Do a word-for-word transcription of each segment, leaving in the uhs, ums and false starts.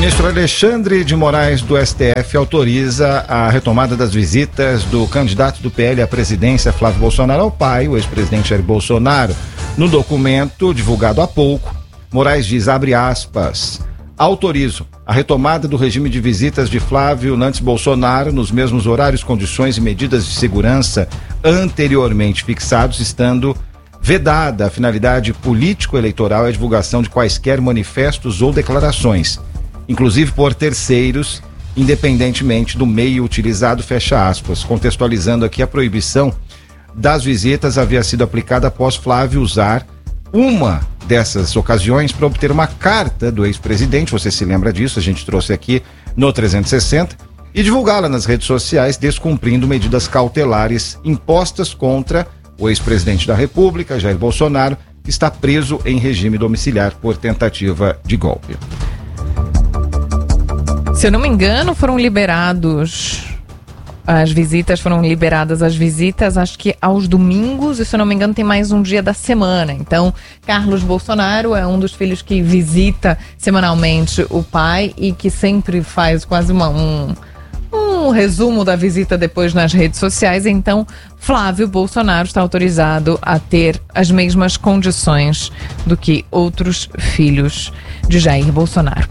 ministro Alexandre de Moraes do S T F autoriza a retomada das visitas do candidato do P L à presidência, Flávio Bolsonaro, ao pai, o ex-presidente Jair Bolsonaro. No documento divulgado há pouco, Moraes diz, abre aspas, autorizo a retomada do regime de visitas de Flávio Nantes Bolsonaro nos mesmos horários, condições e medidas de segurança anteriormente fixados, estando vedada a finalidade político-eleitoral e a divulgação de quaisquer manifestos ou declarações, inclusive por terceiros, independentemente do meio utilizado, fecha aspas. Contextualizando aqui, a proibição das visitas havia sido aplicada após Flávio usar uma dessas ocasiões para obter uma carta do ex-presidente, você se lembra disso, a gente trouxe aqui no trezentos e sessenta, e divulgá-la nas redes sociais, descumprindo medidas cautelares impostas contra o ex-presidente da República, Jair Bolsonaro, que está preso em regime domiciliar por tentativa de golpe. Se eu não me engano, foram liberados as visitas, foram liberadas as visitas, acho que aos domingos, e se eu não me engano tem mais um dia da semana. Então, Carlos Bolsonaro é um dos filhos que visita semanalmente o pai e que sempre faz quase uma, um, um resumo da visita depois nas redes sociais. Então, Flávio Bolsonaro está autorizado a ter as mesmas condições do que outros filhos de Jair Bolsonaro.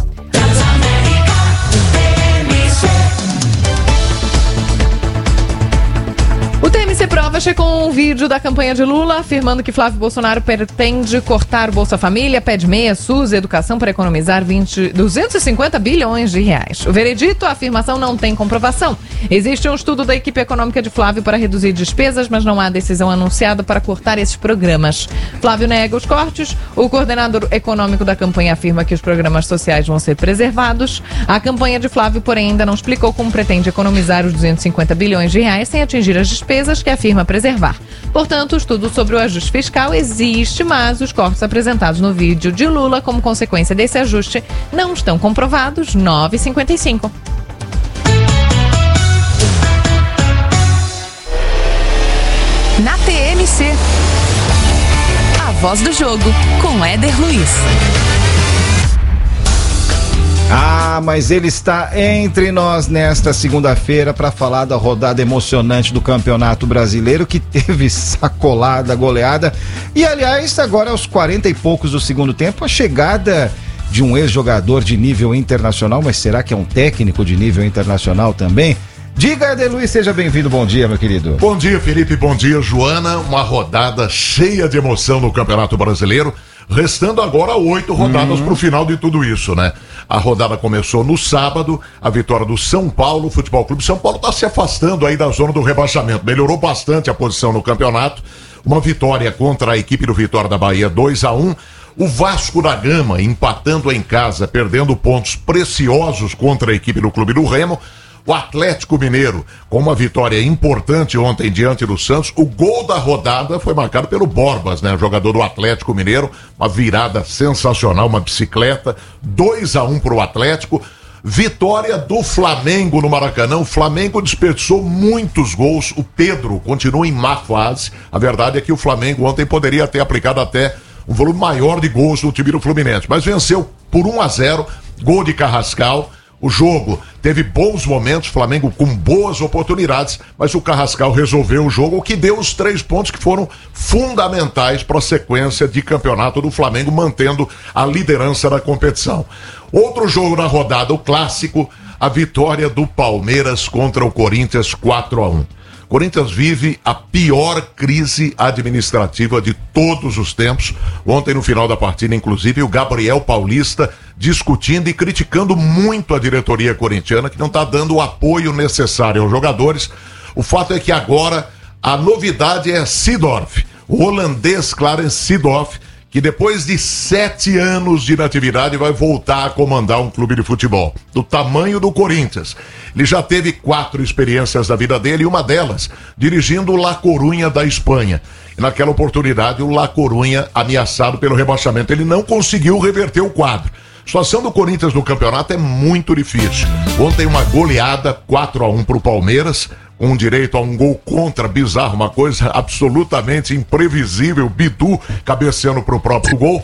O T M C Prova checou um vídeo da campanha de Lula afirmando que Flávio Bolsonaro pretende cortar Bolsa Família, Pé de Meia, SUS e Educação para economizar vinte, duzentos e cinquenta bilhões de reais. O veredito, a afirmação não tem comprovação. Existe um estudo da equipe econômica de Flávio para reduzir despesas, mas não há decisão anunciada para cortar esses programas. Flávio nega os cortes. O coordenador econômico da campanha afirma que os programas sociais vão ser preservados. A campanha de Flávio, porém, ainda não explicou como pretende economizar os duzentos e cinquenta bilhões de reais sem atingir as despesas que afirma preservar. Portanto, o estudo sobre o ajuste fiscal existe, mas os cortes apresentados no vídeo de Lula como consequência desse ajuste não estão comprovados. nove e cinquenta e cinco. Na T M C, a voz do jogo com Éder Luiz. Ah, mas ele está entre nós nesta segunda-feira para falar da rodada emocionante do Campeonato Brasileiro, que teve sacolada, goleada. E, aliás, agora aos quarenta e poucos do segundo tempo, a chegada de um ex-jogador de nível internacional, mas será que é um técnico de nível internacional também? Diga, Éder Luiz, seja bem-vindo, bom dia, meu querido. Bom dia, Felipe, bom dia, Joana. Uma rodada cheia de emoção no Campeonato Brasileiro. Restando agora oito rodadas uhum. para o final de tudo isso, né? A rodada começou no sábado, a vitória do São Paulo Futebol Clube. São Paulo está se afastando aí da zona do rebaixamento, melhorou bastante a posição no campeonato. Uma vitória contra a equipe do Vitória da Bahia, dois a um. O Vasco da Gama empatando em casa, perdendo pontos preciosos contra a equipe do Clube do Remo. O Atlético Mineiro, com uma vitória importante ontem diante do Santos. O gol da rodada foi marcado pelo Borbas, né? Jogador do Atlético Mineiro. Uma virada sensacional, uma bicicleta. dois a um para o Atlético. Vitória do Flamengo no Maracanã. O Flamengo desperdiçou muitos gols. O Pedro continua em má fase. A verdade é que o Flamengo ontem poderia ter aplicado até um volume maior de gols no time do Fluminense. Mas venceu por um a zero. Gol de Carrascal. O jogo teve bons momentos, Flamengo com boas oportunidades, mas o Carrascal resolveu o jogo, o que deu os três pontos que foram fundamentais para a sequência de campeonato do Flamengo, mantendo a liderança da competição. Outro jogo na rodada, o clássico, a vitória do Palmeiras contra o Corinthians, quatro a um. Corinthians vive a pior crise administrativa de todos os tempos. Ontem, no final da partida, inclusive, o Gabriel Paulista discutindo e criticando muito a diretoria corintiana, que não está dando o apoio necessário aos jogadores. O fato é que agora a novidade é Seedorf, o holandês Clarence Seedorf, que depois de sete anos de inatividade vai voltar a comandar um clube de futebol, do tamanho do Corinthians. Ele já teve quatro experiências da vida dele, e uma delas dirigindo o La Coruña da Espanha. E naquela oportunidade o La Coruña ameaçado pelo rebaixamento. Ele não conseguiu reverter o quadro. A situação do Corinthians no campeonato é muito difícil. Ontem uma goleada, quatro a um para o Palmeiras, com direito a um gol contra, bizarro, uma coisa absolutamente imprevisível. Bidu cabeceando para o próprio gol.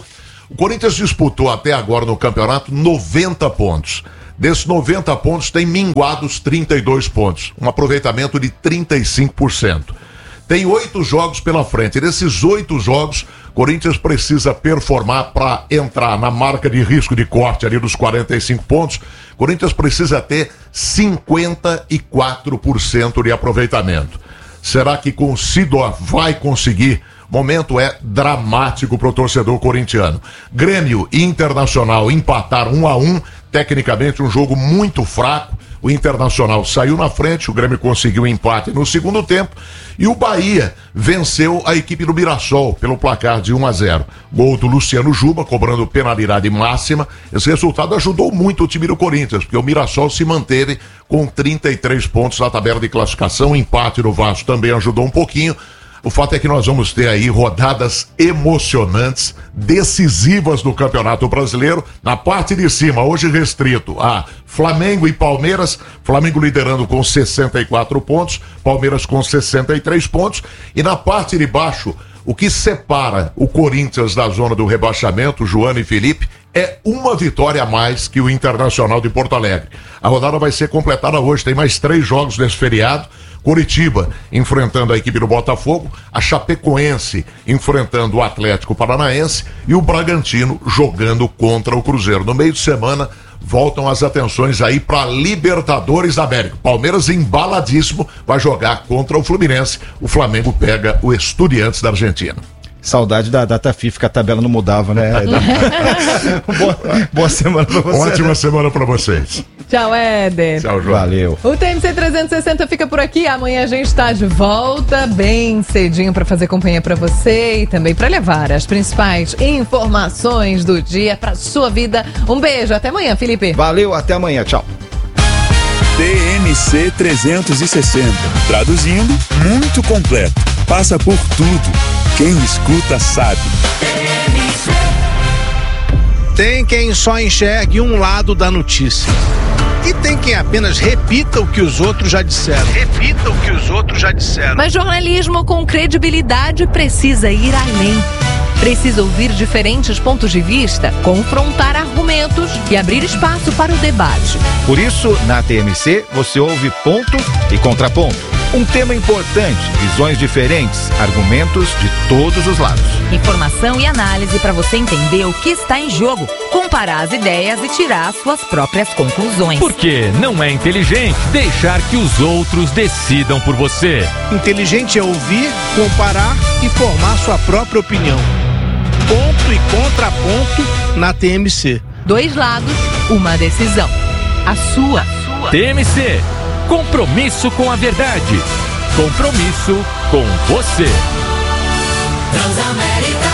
O Corinthians disputou até agora no campeonato noventa pontos. Desses noventa pontos, tem minguados trinta e dois pontos. Um aproveitamento de trinta e cinco por cento. Tem oito jogos pela frente. E desses oito jogos, Corinthians precisa performar para entrar na marca de risco de corte ali dos quarenta e cinco pontos. Corinthians precisa ter cinquenta e quatro por cento de aproveitamento. Será que com o Sidor vai conseguir? O momento é dramático para o torcedor corintiano. Grêmio e Internacional empataram um a um. Tecnicamente um jogo muito fraco. O Internacional saiu na frente, o Grêmio conseguiu um empate no segundo tempo e o Bahia venceu a equipe do Mirassol pelo placar de um a zero. Gol do Luciano Juba, cobrando penalidade máxima. Esse resultado ajudou muito o time do Corinthians, porque o Mirassol se manteve com trinta e três pontos na tabela de classificação. O empate do Vasco também ajudou um pouquinho. O fato é que nós vamos ter aí rodadas emocionantes, decisivas do Campeonato Brasileiro. Na parte de cima, hoje restrito a Flamengo e Palmeiras. Flamengo liderando com sessenta e quatro pontos, Palmeiras com sessenta e três pontos. E na parte de baixo, o que separa o Corinthians da zona do rebaixamento, Joana e Felipe, é uma vitória a mais que o Internacional de Porto Alegre. A rodada vai ser completada hoje, tem mais três jogos nesse feriado. Curitiba enfrentando a equipe do Botafogo, a Chapecoense enfrentando o Atlético Paranaense e o Bragantino jogando contra o Cruzeiro. No meio de semana voltam as atenções aí para Libertadores da América. Palmeiras embaladíssimo vai jogar contra o Fluminense. O Flamengo pega o Estudiantes da Argentina. Saudade da data FIFA, que a tabela não mudava, né? boa, boa semana pra você. Ótima semana pra vocês. Tchau, Éder. Tchau, João. Valeu. O T M C trezentos e sessenta fica por aqui. Amanhã a gente tá de volta bem cedinho pra fazer companhia pra você e também pra levar as principais informações do dia pra sua vida. Um beijo, até amanhã, Felipe. Valeu, até amanhã, tchau. T M C trezentos e sessenta. Traduzindo, muito completo. Passa por tudo. Quem escuta sabe. Tem quem só enxergue um lado da notícia. E tem quem apenas repita o que os outros já disseram. Repita o que os outros já disseram. Mas jornalismo com credibilidade precisa ir além. Precisa ouvir diferentes pontos de vista, confrontar argumentos e abrir espaço para o debate. Por isso, na T M C, você ouve ponto e contraponto. Um tema importante, visões diferentes, argumentos de todos os lados. Informação e análise para você entender o que está em jogo, comparar as ideias e tirar as suas próprias conclusões. Porque não é inteligente deixar que os outros decidam por você. Inteligente é ouvir, comparar e formar sua própria opinião. Ponto e contraponto na T M C. Dois lados, uma decisão. A sua. A sua. T M C. Compromisso com a verdade. Compromisso com você. Transamérica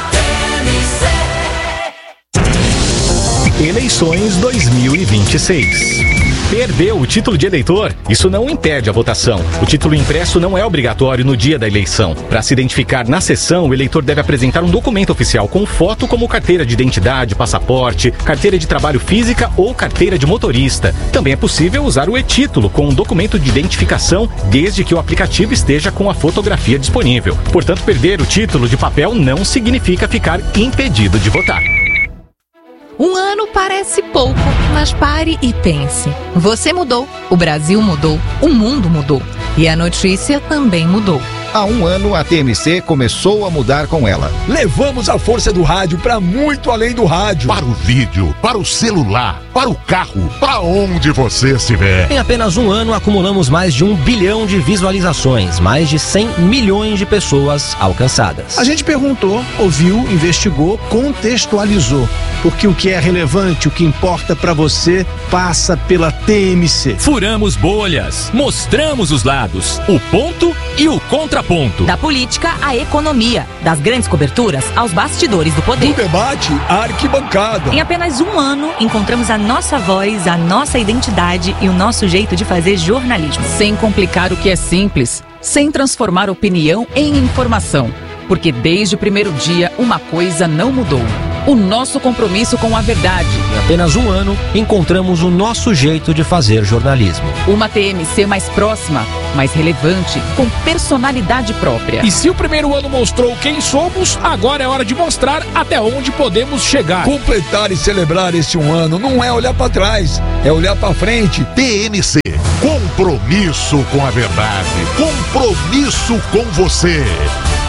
T M C. Eleições dois mil e vinte e seis. Perdeu o título de eleitor? Isso não impede a votação. O título impresso não é obrigatório no dia da eleição. Para se identificar na sessão, o eleitor deve apresentar um documento oficial com foto, como carteira de identidade, passaporte, carteira de trabalho física ou carteira de motorista. Também é possível usar o e-título com um documento de identificação, desde que o aplicativo esteja com a fotografia disponível. Portanto, perder o título de papel não significa ficar impedido de votar. Um ano parece pouco, mas pare e pense. Você mudou, o Brasil mudou, o mundo mudou. E a notícia também mudou. Há um ano, a T M C começou a mudar com ela. Levamos a força do rádio para muito além do rádio. Para o vídeo, para o celular, para o carro, para onde você estiver. Em apenas um ano, acumulamos mais de um bilhão de visualizações, mais de cem milhões de pessoas alcançadas. A gente perguntou, ouviu, investigou, contextualizou. Porque o que é relevante, o que importa para você, passa pela T M C. Furamos bolhas, mostramos os lados, o ponto e o contraponto. Da política à economia, das grandes coberturas aos bastidores do poder. Do debate à arquibancada. Em apenas um ano, encontramos a nossa voz, a nossa identidade e o nosso jeito de fazer jornalismo. Sem complicar o que é simples, sem transformar opinião em informação. Porque desde o primeiro dia, uma coisa não mudou. o nosso compromisso com a verdade. Em apenas um ano, encontramos o nosso jeito de fazer jornalismo. Uma T M C mais próxima, mais relevante, com personalidade própria. E se o primeiro ano mostrou quem somos, agora é hora de mostrar até onde podemos chegar. Completar e celebrar esse um ano não é olhar para trás, é olhar para frente. T N C, compromisso com a verdade, compromisso com você.